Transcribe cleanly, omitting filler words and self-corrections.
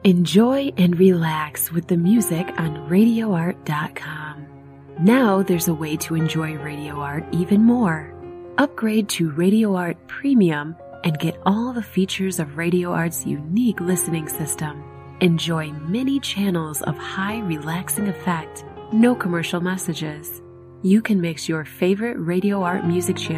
Enjoy and relax with the music on RadioArt.com. Now there's a way to enjoy Radio Art even more. Upgrade to Radio Art Premium and get all the features of Radio Art's unique listening system. Enjoy many channels of high relaxing effect, no commercial messages. You can mix your favorite Radio Art music channels